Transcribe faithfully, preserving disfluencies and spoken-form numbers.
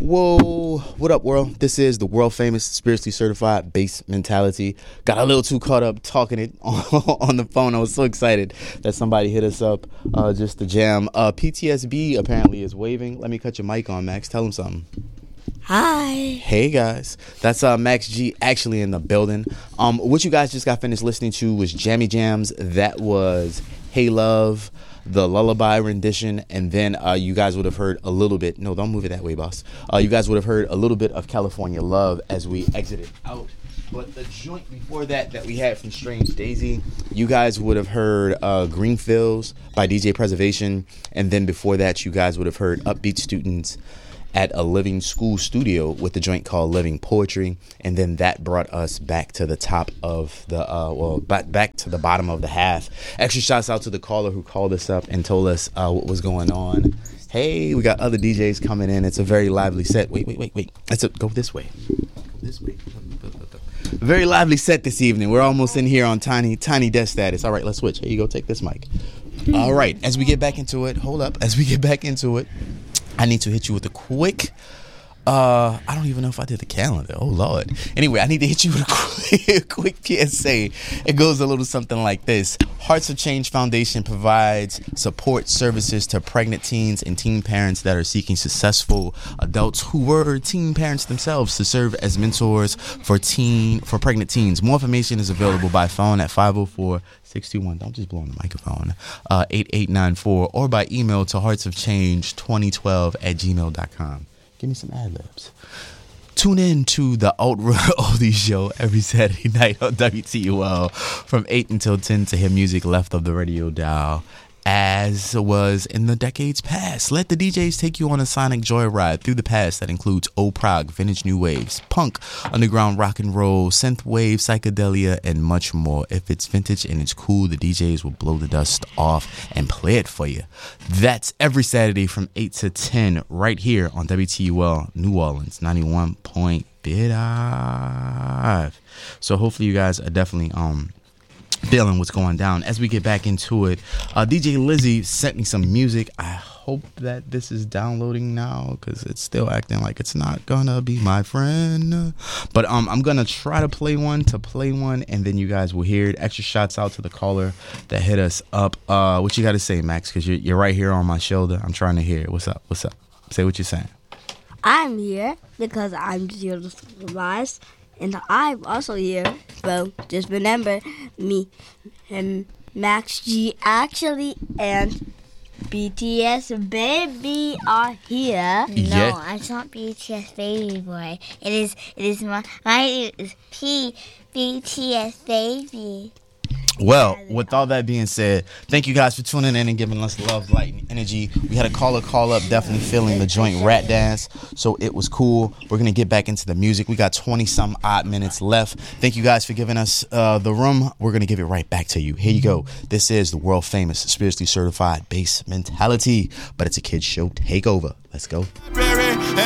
Whoa, what up, world? This is the world famous spiritually certified bass mentality. Got a little too caught up talking it on, on the phone. I was so excited that somebody hit us up uh, just to jam. Uh, P T S B apparently is waving. Let me cut your mic on, Max. Tell him something. Hi. Hey guys, that's uh, Max G actually in the building. Um, what you guys just got finished listening to was Jammy Jams. That was Hey Love, the Lullaby rendition, and then uh, you guys would have heard a little bit. No, don't move it that way, boss. Uh, you guys would have heard a little bit of California Love as we exited out. But the joint before that that we had from Strange Daisy, you guys would have heard uh, Greenfields by D J Preservation, and then before that, you guys would have heard Upbeat Students at a Living School Studio with the joint called Living Poetry, and then that brought us back to the top of the uh well back back to the bottom of the half. Extra shouts out to the caller who called us up and told us uh what was going on. Hey, we got other D Js coming in. It's a very lively set. Wait, wait, wait, wait. Let's go this way. Go this way. Very lively set this evening. We're almost in here on tiny tiny desk status. All right, let's switch. Here you go. Take this mic. All right, as we get back into it, hold up. As we get back into it, I need to hit you with a quick, uh, I don't even know if I did the calendar. Oh, Lord. Anyway, I need to hit you with a quick, quick P S A. It goes a little something like this. Hearts of Change Foundation provides support services to pregnant teens and teen parents that are seeking successful adults who were teen parents themselves to serve as mentors for teen for pregnant teens. More information is available by phone at five oh four, six two one, don't just blow on the microphone, uh, eight eight nine four, or by email to heartsofchange twenty twelve at gmail dot com. Give me some ad-libs. Tune in to the Ultra Oldie Show every Saturday night on W T U L from eight until ten to hear music left of the radio dial, as was in the decades past. Let the D Js take you on a sonic joyride through the past that includes old prog, vintage new waves, punk, underground rock and roll, synth wave, psychedelia, and much more. If it's vintage and it's cool, the D Js will blow the dust off and play it for you. That's every Saturday from eight to ten right here on W T U L New Orleans ninety-one point five. So hopefully you guys are definitely um feeling what's going down. As we get back into it, uh, D J Lizzie sent me some music. I hope that this is downloading now because it's still acting like it's not gonna be my friend. But um, I'm gonna try to play one to play one, and then you guys will hear it. Extra shots out to the caller that hit us up. Uh, what you got to say, Max? Because you're, you're right here on my shoulder. I'm trying to hear it. What's up? What's up? Say what you're saying. I'm here because I'm here to supervise. And I'm also here, so just remember me and Max G actually and B T S Baby are here. No, I'm not B T S Baby Boy. It is it is my my name is P B T S Baby. Well, with all that being said, thank you guys for tuning in and giving us love, light, and energy. We had a caller call up, definitely feeling the joint rat dance, so it was cool. We're going to get back into the music. We got twenty-some odd minutes left. Thank you guys for giving us uh, the room. We're going to give it right back to you. Here you go. This is the world-famous, spiritually certified bass mentality, but it's a kid's show takeover. Let's go.